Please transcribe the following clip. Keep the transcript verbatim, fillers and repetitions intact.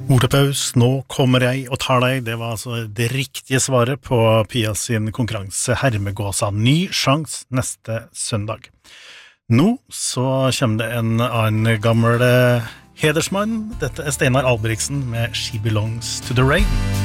Ordepaus, nå kommer jeg og tar deg. Det var altså det riktige svaret på Pia sin konkurranse Hermegåsa. Ny sjans neste søndag. Nå så kommer det en annen gammel hedersmann. Dette er Steinar Albrigtsen med She Belongs to the Rain.